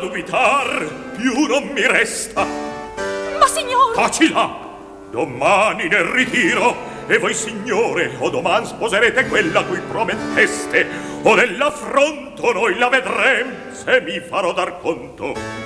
dubitar più non mi resta. Ma signor... Taci là! Domani nel ritiro, e voi signore o doman sposerete quella cui prometteste, o nell'affronto noi la vedrem, se mi farò dar conto